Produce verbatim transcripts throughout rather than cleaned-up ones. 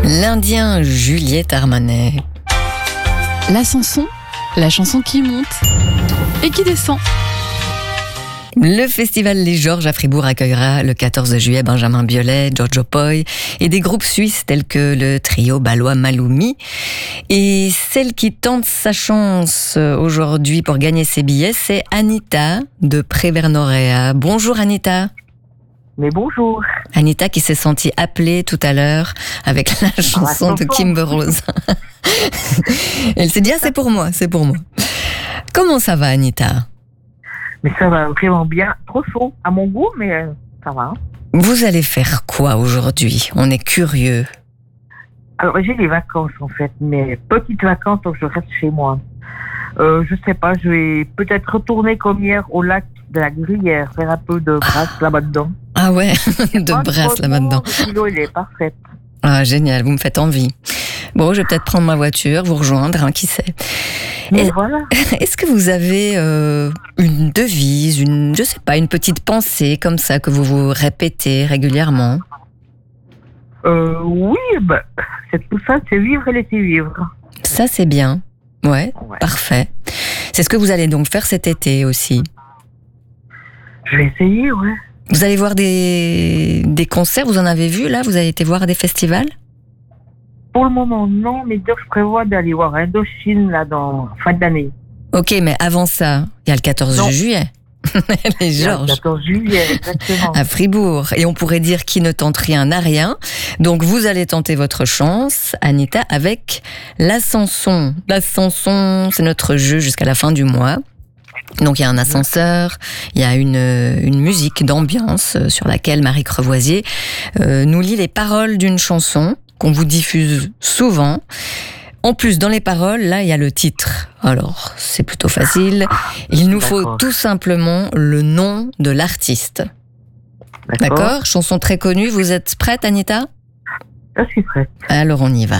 L'Indien Juliette Armanet. La chanson, la chanson qui monte et qui descend. Le festival Les Georges à Fribourg accueillera le quatorze juillet Benjamin Biolay, Giorgio Poi et des groupes suisses tels que le trio balois Maloumi. Et celle qui tente sa chance aujourd'hui pour gagner ses billets, c'est Anita de Prévernoréa. Bonjour Anita. Mais bonjour. Anita qui s'est sentie appelée tout à l'heure avec la chanson ah, de Kimber Rose. Elle s'est dit, ah, c'est pour moi, c'est pour moi. Comment ça va Anita ? Mais ça va vraiment bien. Trop chaud à mon goût, mais euh, ça va. Vous allez faire quoi aujourd'hui ? On est curieux. Alors j'ai des vacances en fait, mais petites vacances, donc je reste chez moi. Euh, je sais pas, je vais peut-être retourner comme hier au lac de la Gruyère, faire un peu de brasse ah. là-bas dedans. Ah ouais, de brasse là-bas dedans. Le kilo, il est parfait. Ah génial, vous me faites envie. Bon, je vais peut-être prendre ma voiture, vous rejoindre, hein, qui sait. Mais voilà. Est-ce que vous avez euh, une devise, une, je sais pas, une petite pensée comme ça que vous vous répétez régulièrement ? euh, Oui, bah, c'est tout ça, c'est vivre et laisser vivre. Ça c'est bien, ouais, ouais, parfait. C'est ce que vous allez donc faire cet été aussi ? Je vais essayer, ouais. Vous allez voir des, des concerts, vous en avez vu là ? Vous avez été voir des festivals ? Pour le moment, non, mais donc je prévois d'aller voir Indochine là dans fin d'année. Ok, mais avant ça, il y a le quatorze non. juillet. Les Georges. Le quatorze juillet, exactement. À Fribourg. Et on pourrait dire qui ne tente rien n'a rien. Donc vous allez tenter votre chance, Anita, avec l'ascension. L'ascension, c'est notre jeu jusqu'à la fin du mois. Donc il y a un ascenseur, il y a une, une musique d'ambiance sur laquelle Marie Crevoisier euh, nous lit les paroles d'une chanson qu'on vous diffuse souvent. En plus, dans les paroles, là, il y a le titre. Alors, c'est plutôt facile. Il nous faut D'accord. tout simplement le nom de l'artiste. D'accord. D'accord ? Chanson très connue. Vous êtes prête, Anita ? Je suis prête. Alors, on y va.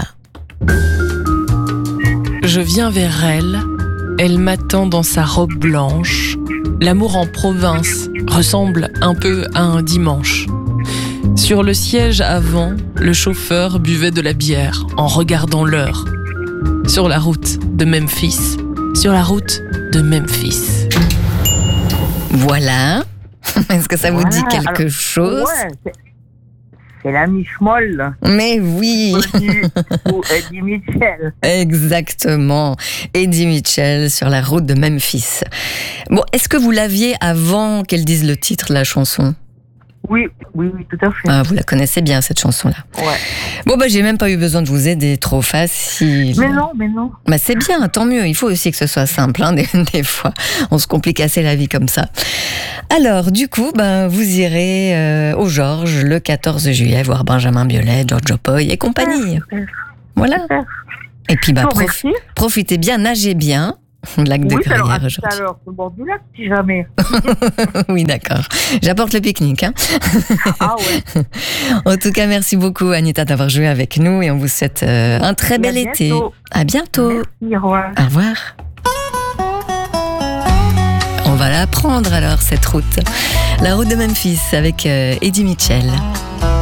Je viens vers elle. Elle m'attend dans sa robe blanche. L'amour en province ressemble un peu à un dimanche. Sur le siège avant, le chauffeur buvait de la bière en regardant l'heure. Sur la route de Memphis, sur la route de Memphis. Voilà. Est-ce que ça voilà. vous dit quelque Alors, chose ? Ouais, c'est, c'est l'ami Schmoll. Mais oui. Ou Eddie Mitchell. Exactement. Eddie Mitchell sur la route de Memphis. Bon, est-ce que vous l'aviez avant qu'elle dise le titre de la chanson ? Oui, oui, oui, tout à fait. Ah, vous la connaissez bien, cette chanson-là. Ouais. Bon, bah, j'ai même pas eu besoin de vous aider, trop facile. Mais non, mais non. Bah, c'est bien, tant mieux. Il faut aussi que ce soit simple, hein, des, des fois. On se complique assez la vie comme ça. Alors, du coup, ben, vous irez euh, au Georges le quatorze juillet voir Benjamin Biolay, Giorgio Poi et compagnie. Super. Voilà. Super. Et puis, bah, bon, prof... profitez bien, nagez bien. Lac de oui, Gruyère alors, aujourd'hui. alors, au bord du lac, si jamais. Oui, d'accord. J'apporte le pique-nique. Hein. Ah ouais. En tout cas, merci beaucoup, Anita, d'avoir joué avec nous et on vous souhaite euh, un très bel à été. Bientôt. À bientôt. Merci, au revoir. Au revoir. On va la prendre alors, cette route. La route de Memphis avec euh, Eddie Mitchell.